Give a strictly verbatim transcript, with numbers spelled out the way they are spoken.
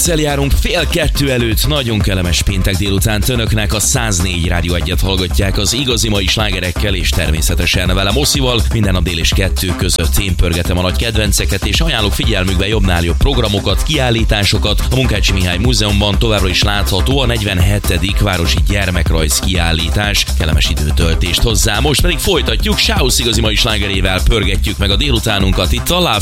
Járunk fél kettő előtt, nagyon kellemes péntek délután önöknek. A száznégy Rádió egyet hallgatják az igazi mai slágerekkel, és természetesen velem Oszival. Minden nap dél és kettő között én pörgetem a nagy kedvenceket, és ajánlok figyelmükbe jobbnál jobb programokat, kiállításokat. A Munkácsi Mihály Múzeumban továbbra is látható a negyvenhetedik városi gyermekrajz kiállítás. Kellemes időtöltést hozzá. Most pedig folytatjuk Sáusz igazi mai slágerével, pörgetjük meg a délutánunkat itt a Love